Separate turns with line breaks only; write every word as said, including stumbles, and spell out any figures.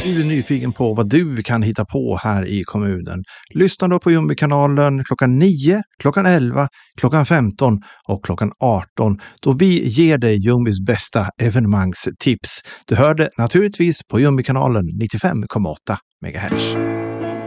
Är du nyfiken på vad du kan hitta på här i kommunen? Lyssna då på Jumbikanalen klockan nio, klockan elva, klockan femton och klockan arton då vi ger dig Jumbis bästa evenemangstips. Du hör det naturligtvis på Jumbikanalen nittiofem komma åtta megahertz.